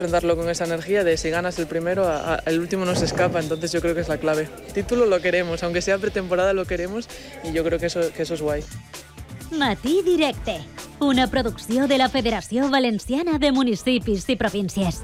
Enfrentarlo con esa energía de si ganas el primero, el último no se escapa, entonces yo creo que es la clave. Título lo queremos, aunque sea pretemporada lo queremos y yo creo que eso es guay. Matí Directe, una producció de la Federació Valenciana de Municipis i Províncies.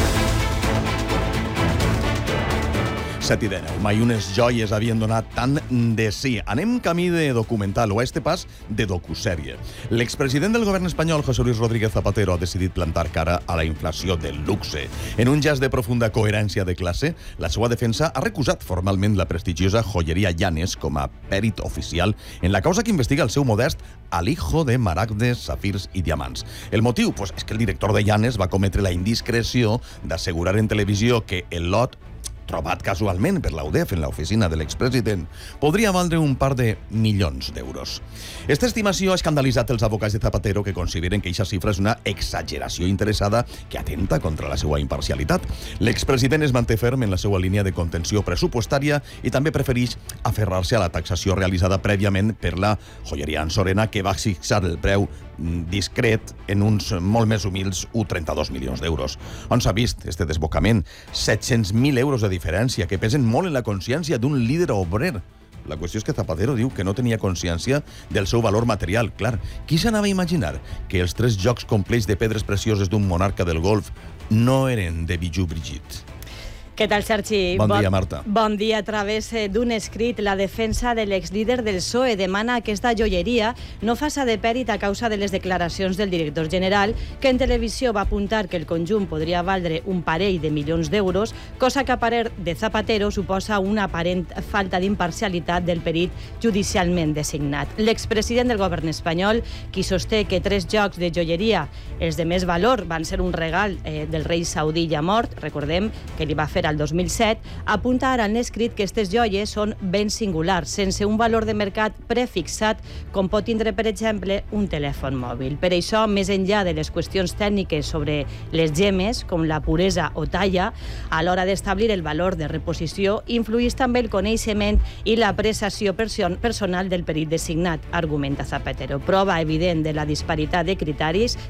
7:19. Mai unes joies havien donat tant de sí. Anem camí de documental, o a este pas de docusèrie. L'expresident del govern espanyol, José Luis Rodríguez Zapatero, ha decidit plantar cara a la inflació del luxe. En un gest de profunda coherència de classe, la seva defensa ha recusat formalment la prestigiosa joieria Llanes com a pèrit oficial en la causa que investiga el seu modest alijo de maragdes, safirs i diamants. El motiu? Pues és que el director de Llanes va cometre la indiscreció d'assegurar en televisió que el lot trobat casualment per la UDEF en l'oficina de l'expresident, podria valdre un par de milions d'euros. Esta estimació ha escandalitzat els advocats de Zapatero, que consideren que aquesta xifra és una exageració interessada que atenta contra la seva imparcialitat. L'expresident es manté ferm en la seva línia de contenció pressupostària i també prefereix aferrar-se a la taxació realitzada prèviament per la joieria Ansorena, que va fixar el preu discret en uns molt més humils 1,32 milions d'euros. On s'ha vist este desbocament? 700.000 euros de diferència, que pesen molt en la consciència d'un líder obrer. La qüestió és que Zapatero diu que no tenia consciència del seu valor material. Clar, qui s'anava a imaginar que els 3 jocs complets de pedres precioses d'un monarca del golf no eren de Bijou Brigitte? Què tal, Sergi? Bon dia, Marta. Bon dia. A través d'un escrit, la defensa de l'exlíder del PSOE demana que aquesta joieria no faça de pèrit a causa de les declaracions del director general, que en televisió va apuntar que el conjunt podria valdre un parell de milions d'euros, cosa que a parer de Zapatero suposa una aparent falta d'imparcialitat del perit judicialment designat. L'expresident del govern espanyol, qui sosté que 3 jocs de joieria, els de més valor, van ser un regal del rei saudí ja mort, recordem que li va fer al 2007, apunta ara en l'escrit que aquestes joies són ben singulars, sense un valor de mercat prefixat, com pot tindre, per exemple, un telèfon mòbil. Per això, més enllà de les qüestions tècniques sobre les gemmes, com la puresa o talla, a l'hora d'establir el valor de reposició, influïx també el coneixement i l'apreciació personal del perit designat, argumenta Zapatero. Prova evident de la disparitat de criteris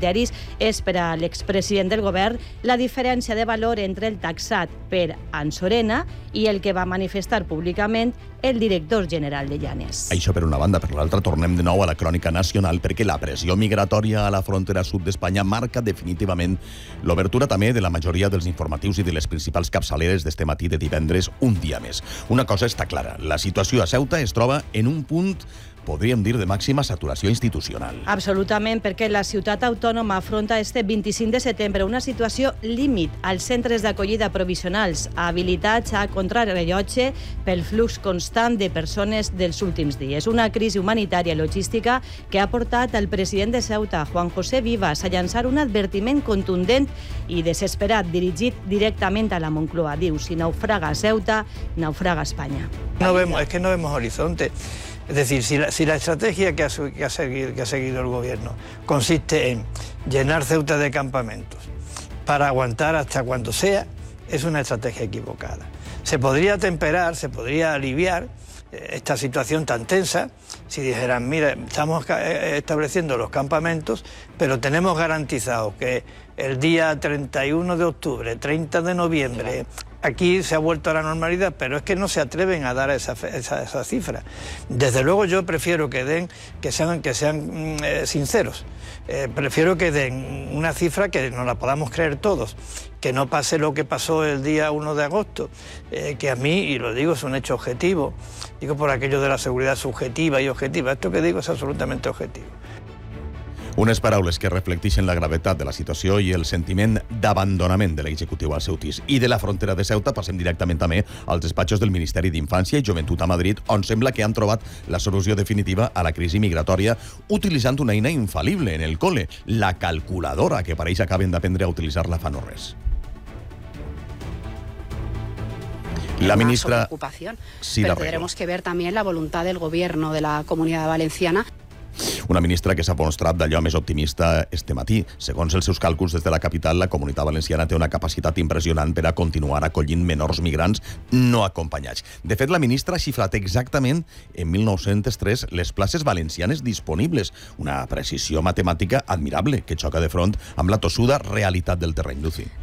és per a l'expresident del govern la diferència de valor entre el taxat per Ansorena i el que va manifestar públicament el director general de Llanes. Això per una banda. Per l'altra, tornem de nou a la crònica nacional, perquè la pressió migratòria a la frontera sud d'Espanya marca definitivament l'obertura també de la majoria dels informatius i de les principals capçaleres d'este matí de divendres un dia més. Una cosa està clara, la situació a Ceuta es troba en un punt, podríem dir, de màxima saturació institucional. Absolutament, perquè la ciutat autònoma afronta este 25 de setembre una situació límit als centres d'acollida provisionals, habilitats a contrarrellotge pel flux constant de persones dels últims dies. Una crisi humanitària i logística que ha portat el president de Ceuta, Juan José Vivas, a llançar un advertiment contundent i desesperat dirigit directament a la Moncloa. Diu, si naufraga Ceuta, naufraga Espanya. No vemos horizonte. Es decir, si la estrategia que ha seguido el gobierno consiste en llenar Ceuta de campamentos para aguantar hasta cuando sea, es una estrategia equivocada. Se podría temperar, se podría aliviar esta situación tan tensa si dijeran, mira, estamos estableciendo los campamentos, pero tenemos garantizado que el día 31 de octubre, 30 de noviembre, aquí se ha vuelto a la normalidad, pero es que no se atreven a dar esa cifra. Desde luego yo prefiero que sean sinceros. Prefiero que den una cifra que nos la podamos creer todos, que no pase lo que pasó el día 1 de agosto, que a mí, y lo digo, es un hecho objetivo, digo por aquello de la seguridad subjetiva y objetiva, esto que digo es absolutamente objetivo. Unes paraules que reflecteixen la gravetat de la situació i el sentiment d'abandonament de l'executiu al Ceutis. I de la frontera de Ceuta passem directament també als despatxos del Ministeri d'Infància i Joventut a Madrid, on sembla que han trobat la solució definitiva a la crisi migratòria utilitzant una eina infal·lible en el cole, la calculadora, que pareix acaben d'aprendre a utilitzar-la fa no res. La ministra... Sí, pero tendremos que ver también la voluntad del gobierno de la Comunidad Valenciana. Una ministra que s'ha mostrat d'allò més optimista este matí. Segons els seus càlculs des de la capital, la Comunitat Valenciana té una capacitat impressionant per a continuar acollint menors migrants no acompanyats. De fet, la ministra ha xifrat exactament en 1903 les places valencianes disponibles. Una precisió matemàtica admirable que xoca de front amb la tossuda realitat del terreny, Lucy.